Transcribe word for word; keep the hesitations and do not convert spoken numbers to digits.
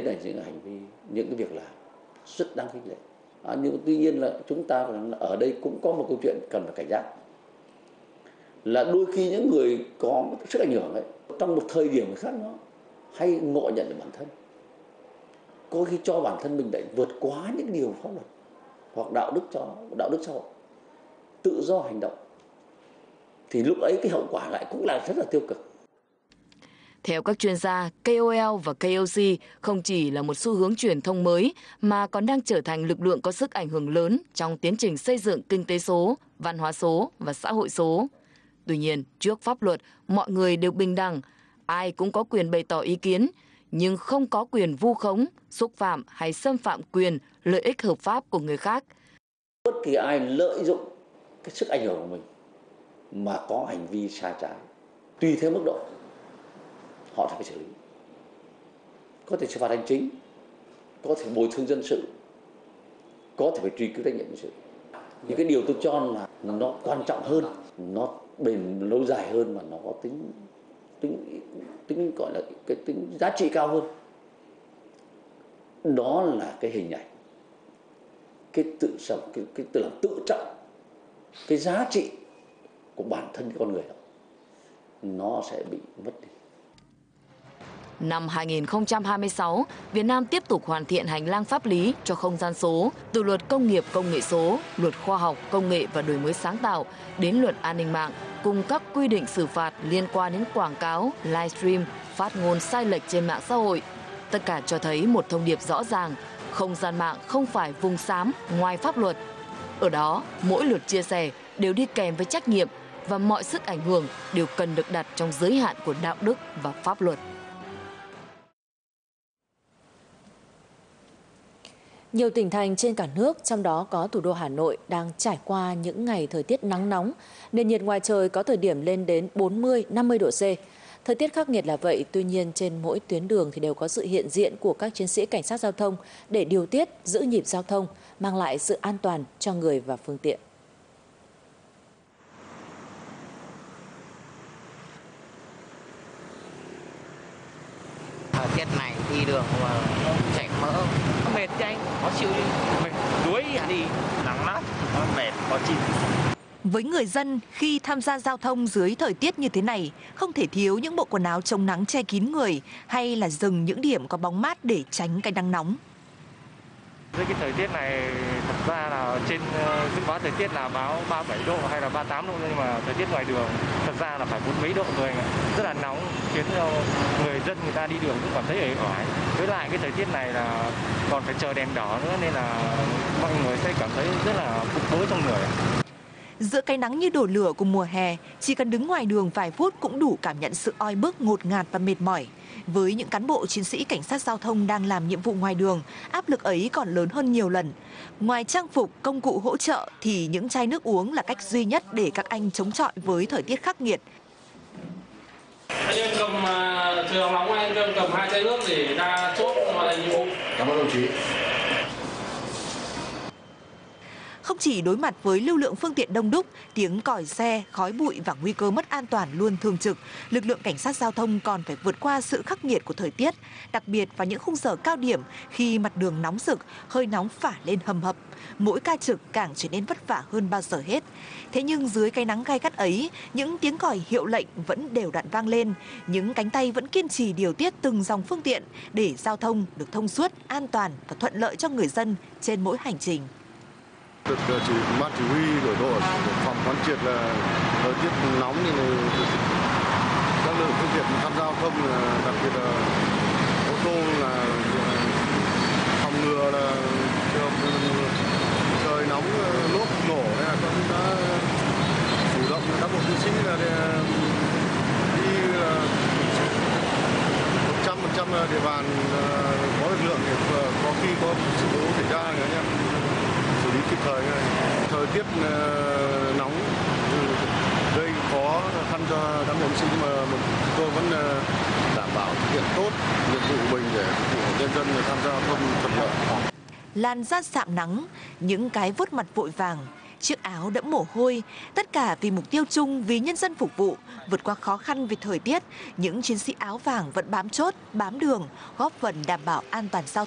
là những hành vi, những cái việc làm rất đáng khích lệ. À, nhưng tuy nhiên là chúng ta ở đây cũng có một câu chuyện cần phải cảnh giác, là đôi khi những người có sức ảnh hưởng ấy, trong một thời điểm khác nó hay ngộ nhận được bản thân, có khi cho bản thân mình lại vượt quá những điều pháp luật hoặc đạo đức cho đạo đức xã hội, tự do hành động, thì lúc ấy cái hậu quả lại cũng là rất là tiêu cực. Theo các chuyên gia, K O L và K O C không chỉ là một xu hướng truyền thông mới mà còn đang trở thành lực lượng có sức ảnh hưởng lớn trong tiến trình xây dựng kinh tế số, văn hóa số và xã hội số. Tuy nhiên, trước pháp luật, mọi người đều bình đẳng, ai cũng có quyền bày tỏ ý kiến, nhưng không có quyền vu khống, xúc phạm hay xâm phạm quyền, lợi ích hợp pháp của người khác. Bất kỳ ai lợi dụng cái sức ảnh hưởng của mình mà có hành vi sai trái, tùy theo mức độ, họ sẽ phải xử lý. Có thể xử phạt hành chính, có thể bồi thường dân sự, có thể phải truy cứu trách nhiệm dân sự. Những cái điều tôi cho là nó quan trọng hơn, nó bền lâu dài hơn, mà nó có tính tính tính gọi là cái tính giá trị cao hơn. Đó là cái hình ảnh, cái tự trọng, cái cái tự làm tự trọng, cái giá trị của bản thân con người đó, nó sẽ bị mất đi. Năm hai nghìn không trăm hai mươi sáu, Việt Nam tiếp tục hoàn thiện hành lang pháp lý cho không gian số, từ luật công nghiệp công nghệ số, luật khoa học, công nghệ và đổi mới sáng tạo, đến luật an ninh mạng, cùng các quy định xử phạt liên quan đến quảng cáo, livestream, phát ngôn sai lệch trên mạng xã hội. Tất cả cho thấy một thông điệp rõ ràng, không gian mạng không phải vùng xám ngoài pháp luật. Ở đó, mỗi lượt chia sẻ đều đi kèm với trách nhiệm và mọi sức ảnh hưởng đều cần được đặt trong giới hạn của đạo đức và pháp luật. Nhiều tỉnh thành trên cả nước, trong đó có thủ đô Hà Nội, đang trải qua những ngày thời tiết nắng nóng, nền nhiệt ngoài trời có thời điểm lên đến bốn mươi, năm mươi độ C. Thời tiết khắc nghiệt là vậy, tuy nhiên trên mỗi tuyến đường thì đều có sự hiện diện của các chiến sĩ cảnh sát giao thông để điều tiết, giữ nhịp giao thông, mang lại sự an toàn cho người và phương tiện. Thời tiết này đi đường mà chảy mỡ, nó mệt nhanh, khó chịu đi, mệt đuối đi, nắng lắm, nó mệt, khó chịu. Với người dân, khi tham gia giao thông dưới thời tiết như thế này, không thể thiếu những bộ quần áo chống nắng che kín người hay là dừng những điểm có bóng mát để tránh cái nắng nóng. Với cái thời tiết này, thật ra là trên dự báo thời tiết là báo ba mươi bảy độ hay là ba mươi tám độ, nhưng mà thời tiết ngoài đường thật ra là phải bốn mấy độ rồi, rất là nóng, khiến cho người dân người ta đi đường cũng cảm thấy uể oải. Với lại cái thời tiết này là còn phải chờ đèn đỏ nữa, nên là mọi người sẽ cảm thấy rất là bức bối trong người. Giữa cái nắng như đổ lửa của mùa hè, chỉ cần đứng ngoài đường vài phút cũng đủ cảm nhận sự oi bức, ngột ngạt và mệt mỏi. Với những cán bộ chiến sĩ cảnh sát giao thông đang làm nhiệm vụ ngoài đường, áp lực ấy còn lớn hơn nhiều lần. Ngoài trang phục, công cụ hỗ trợ thì những chai nước uống là cách duy nhất để các anh chống chọi với thời tiết khắc nghiệt. Anh em cầm trường nóng, anh em cầm hai chai nước để ra chốt hoàn thành nhiệm vụ. Cảm ơn đồng chí. Không chỉ đối mặt với lưu lượng phương tiện đông đúc, tiếng còi xe, khói bụi và nguy cơ mất an toàn luôn thường trực, lực lượng cảnh sát giao thông còn phải vượt qua sự khắc nghiệt của thời tiết, đặc biệt vào những khung giờ cao điểm khi mặt đường nóng rực, hơi nóng phả lên hầm hập. Mỗi ca trực càng trở nên vất vả hơn bao giờ hết. Thế nhưng dưới cái nắng gay gắt ấy, những tiếng còi hiệu lệnh vẫn đều đặn vang lên, những cánh tay vẫn kiên trì điều tiết từng dòng phương tiện để giao thông được thông suốt, an toàn và thuận lợi cho người dân trên mỗi hành trình. Được chỉ ban chỉ huy đổi đội phòng quán triệt là thời tiết nóng thì các lượng phương tiện tham gia giao thông, đặc biệt là ô tô, là phòng ngừa là trời nóng lốp nổ, nên là cũng đã chủ động các bộ chiến sĩ là đi một trăm phần trăm địa bàn có lực lượng để có khi có sự cố xảy ra nữa nhé, xử lý kịp thời. Thời tiết nóng gây khó khăn cho cán bộ chiến sĩ, mà chúng tôi vẫn đảm bảo thực hiện tốt nhiệm vụ của mình để phục vụ nhân dân tham gia giao thông thuận lợi. Làn da sạm nắng, những cái vuốt mặt vội vàng, Chiếc áo đẫm mồ hôi, tất cả vì mục tiêu chung, vì nhân dân phục vụ. Vượt qua khó khăn về thời tiết, những chiến sĩ áo vàng vẫn bám chốt, bám đường, góp phần đảm bảo an toàn giao